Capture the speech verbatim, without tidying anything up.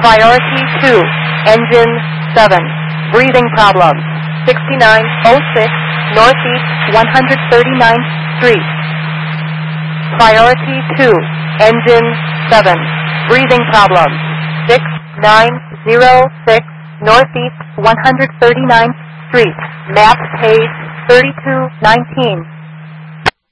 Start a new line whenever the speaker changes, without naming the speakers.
Priority two, engine seven, breathing problems, sixty-nine oh six Northeast one hundred thirty-ninth Street. Priority two, engine seven, breathing problems, six nine oh six Northeast one hundred thirty-ninth Street. Map page thirty-two nineteen.